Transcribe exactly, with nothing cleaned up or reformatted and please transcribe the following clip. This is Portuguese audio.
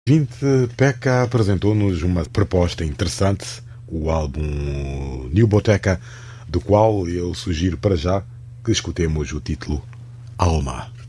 vinte Pecca apresentou-nos uma proposta interessante, o álbum New Boteca, do qual eu sugiro para já que escutemos o título Alma.